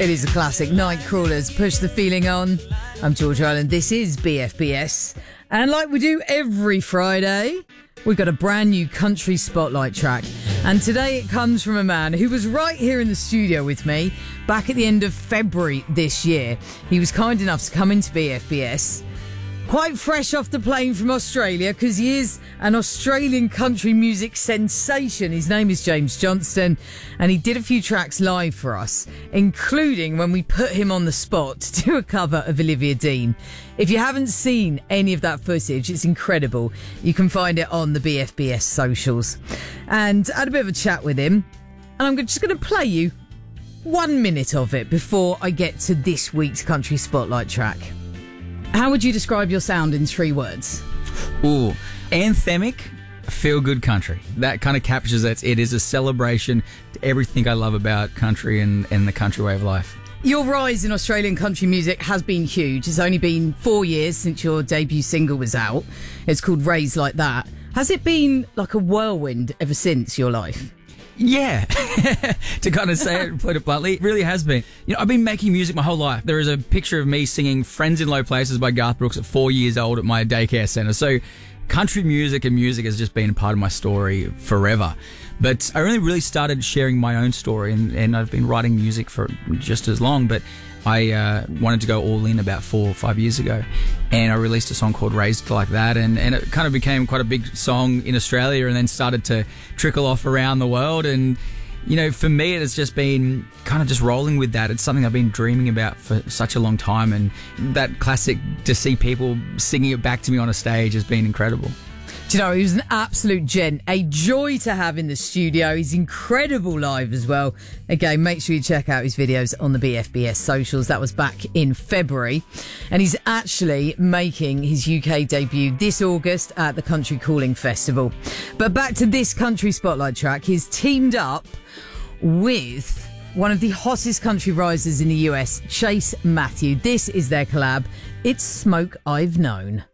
It is a classic. Nightcrawlers, Push the Feeling On. I'm George Island. This is BFBS. And like we do every Friday, we've got a brand new country spotlight track. And today it comes from a man who was right here in the studio with me back at the end of February this year. He was kind enough to come into BFBS. Quite fresh off the plane from Australia, because he is an Australian country music sensation. His name is James Johnston, and he did a few tracks live for us, including when we put him on the spot to do a cover of Olivia Dean. If you haven't seen any of that footage, it's incredible. You can find it on the BFBS socials. And I had a bit of a chat with him, and I'm just going to play you 1 minute of it before I get to this week's country spotlight track. How would you describe your sound in 3 words? Ooh, anthemic, feel-good country. That kind of captures it. It is a celebration to everything I love about country and the country way of life. Your rise in Australian country music has been huge. It's only been 4 years since your debut single was out. It's called Raised Like That. Has it been like a whirlwind ever since your life? Yeah, to kind of say it, put it bluntly, it really has been. You know, I've been making music my whole life. There is a picture of me singing Friends in Low Places by Garth Brooks at 4 years old at my daycare centre. So country music and music has just been a part of my story forever. But I only really started sharing my own story, and I've been writing music for just as long, but I wanted to go all in about 4 or 5 years ago, and I released a song called Raised Like That, and it kind of became quite a big song in Australia and then started to trickle off around the world. And, you know, for me, it's just been kind of just rolling with that. It's something I've been dreaming about for such a long time, and that classic, to see people singing it back to me on a stage has been incredible. Do you know, he was an absolute gent, a joy to have in the studio. He's incredible live as well. Again, make sure you check out his videos on the BFBS socials. That was back in February. And he's actually making his UK debut this August at the Country Calling Festival. But back to this country spotlight track. He's teamed up with one of the hottest country risers in the US, Chase Matthew. This is their collab. It's Smoke I've Known.